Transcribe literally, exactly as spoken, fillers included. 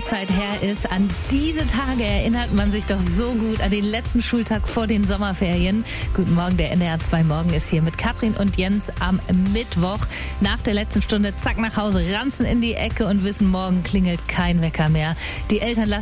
Schulzeit her ist. An diese Tage erinnert man sich doch so gut, an den letzten Schultag vor den Sommerferien. Guten Morgen, der N D R zwei Morgen ist hier mit Katrin und Jens am Mittwoch. Nach der letzten Stunde zack nach Hause, ranzen in die Ecke und wissen, morgen klingelt kein Wecker mehr. Die Eltern lassen